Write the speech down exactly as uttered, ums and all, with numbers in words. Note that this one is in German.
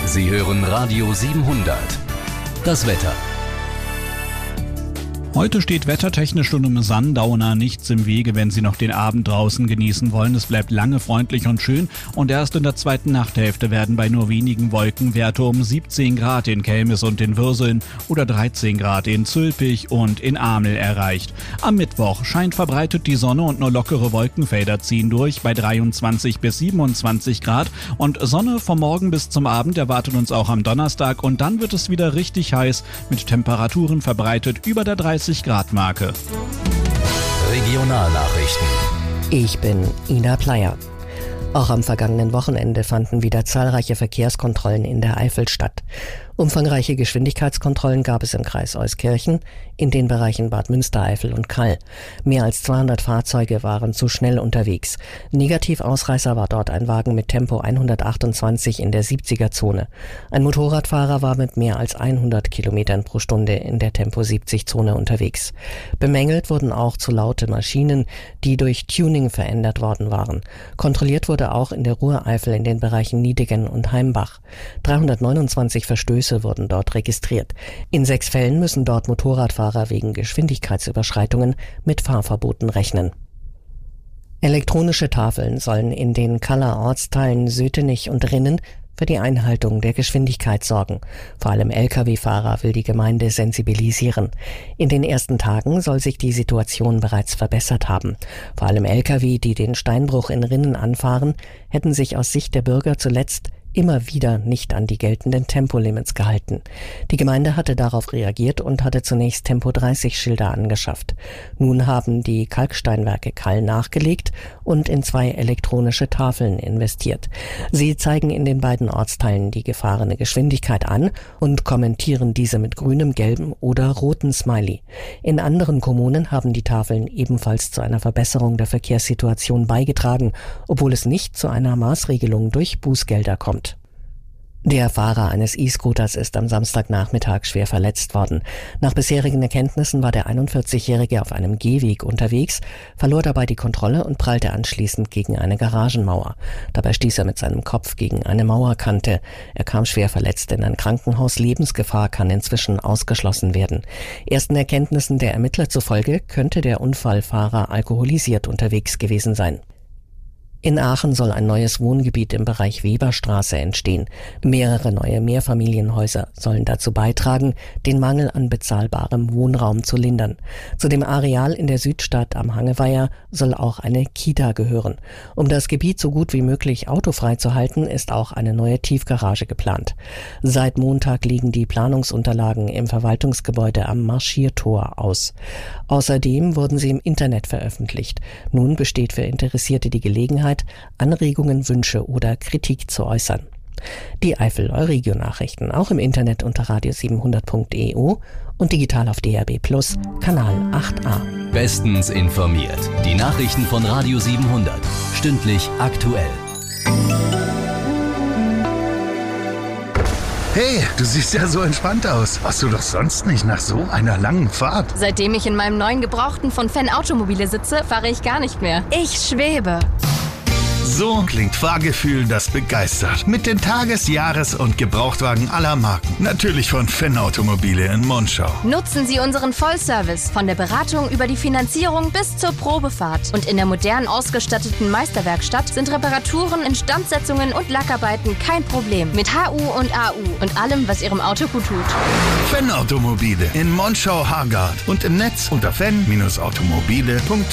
Sie hören Radio siebenhundert. Das Wetter. Heute steht wettertechnisch und im Sundowner nichts im Wege, wenn Sie noch den Abend draußen genießen wollen. Es bleibt lange freundlich und schön und erst in der zweiten Nachthälfte werden bei nur wenigen Wolken Werte um siebzehn Grad in Kelmis und in Würseln oder dreizehn Grad in Zülpich und in Amel erreicht. Am Mittwoch scheint verbreitet die Sonne und nur lockere Wolkenfelder ziehen durch bei dreiundzwanzig bis siebenundzwanzig Grad und Sonne vom Morgen bis zum Abend erwartet uns auch am Donnerstag und dann wird es wieder richtig heiß mit Temperaturen verbreitet über der dreißig Grad Marke. Regionalnachrichten. Ich bin Ina Pleyer. Auch am vergangenen Wochenende fanden wieder zahlreiche Verkehrskontrollen in der Eifel statt. Umfangreiche Geschwindigkeitskontrollen gab es im Kreis Euskirchen, in den Bereichen Bad Münstereifel und Kall. Mehr als zweihundert Fahrzeuge waren zu schnell unterwegs. Negativausreißer war dort ein Wagen mit Tempo hundertachtundzwanzig in der siebziger-Zone. Ein Motorradfahrer war mit mehr als hundert Kilometern pro Stunde in der Tempo siebzig-Zone unterwegs. Bemängelt wurden auch zu laute Maschinen, die durch Tuning verändert worden waren. Kontrolliert wurde auch in der Ruhreifel in den Bereichen Niedegen und Heimbach. dreihundertneunundzwanzig Verstöße wurden dort registriert. In sechs Fällen müssen dort Motorradfahrer wegen Geschwindigkeitsüberschreitungen mit Fahrverboten rechnen. Elektronische Tafeln sollen in den Kaller Ortsteilen Sötenich und Rinnen für die Einhaltung der Geschwindigkeit sorgen. Vor allem L K W-Fahrer will die Gemeinde sensibilisieren. In den ersten Tagen soll sich die Situation bereits verbessert haben. Vor allem L K W, die den Steinbruch in Rinnen anfahren, hätten sich aus Sicht der Bürger zuletzt immer wieder nicht an die geltenden Tempolimits gehalten. Die Gemeinde hatte darauf reagiert und hatte zunächst Tempo dreißig Schilder angeschafft. Nun haben die Kalksteinwerke Kall nachgelegt und in zwei elektronische Tafeln investiert. Sie zeigen in den beiden Ortsteilen die gefahrene Geschwindigkeit an und kommentieren diese mit grünem, gelbem oder rotem Smiley. In anderen Kommunen haben die Tafeln ebenfalls zu einer Verbesserung der Verkehrssituation beigetragen, obwohl es nicht zu einer Maßregelung durch Bußgelder kommt. Der Fahrer eines E-Scooters ist am Samstagnachmittag schwer verletzt worden. Nach bisherigen Erkenntnissen war der einundvierzigjährige auf einem Gehweg unterwegs, verlor dabei die Kontrolle und prallte anschließend gegen eine Garagenmauer. Dabei stieß er mit seinem Kopf gegen eine Mauerkante. Er kam schwer verletzt in ein Krankenhaus. Lebensgefahr kann inzwischen ausgeschlossen werden. Ersten Erkenntnissen der Ermittler zufolge könnte der Unfallfahrer alkoholisiert unterwegs gewesen sein. In Aachen soll ein neues Wohngebiet im Bereich Weberstraße entstehen. Mehrere neue Mehrfamilienhäuser sollen dazu beitragen, den Mangel an bezahlbarem Wohnraum zu lindern. Zu dem Areal in der Südstadt am Hangeweiher soll auch eine Kita gehören. Um das Gebiet so gut wie möglich autofrei zu halten, ist auch eine neue Tiefgarage geplant. Seit Montag liegen die Planungsunterlagen im Verwaltungsgebäude am Marschiertor aus. Außerdem wurden sie im Internet veröffentlicht. Nun besteht für Interessierte die Gelegenheit, Anregungen, Wünsche oder Kritik zu äußern. Die Eifel Euregio-Nachrichten auch im Internet unter radio siebenhundert punkt e u und digital auf D A B Plus, Kanal acht a. Bestens informiert. Die Nachrichten von Radio siebenhundert. Stündlich aktuell. Hey, du siehst ja so entspannt aus. Warst du doch sonst nicht nach so einer langen Fahrt? Seitdem ich in meinem neuen Gebrauchten von Fenn Automobile sitze, fahre ich gar nicht mehr. Ich schwebe. So klingt Fahrgefühl, das begeistert. Mit den Tages-, Jahres- und Gebrauchtwagen aller Marken. Natürlich von Fenn Automobile in Monschau. Nutzen Sie unseren Vollservice von der Beratung über die Finanzierung bis zur Probefahrt. Und in der modern ausgestatteten Meisterwerkstatt sind Reparaturen, Instandsetzungen und Lackarbeiten kein Problem. Mit H U und A U und allem, was Ihrem Auto gut tut. Fenn Automobile in Monschau-Hargard und im Netz unter fenn Bindestrich automobile punkt